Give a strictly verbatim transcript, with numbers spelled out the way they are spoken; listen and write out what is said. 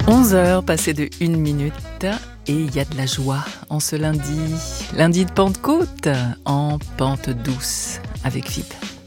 onze heures passées de une minute et il y a de la joie en ce lundi, lundi de Pentecôte, en pente douce avec F I B.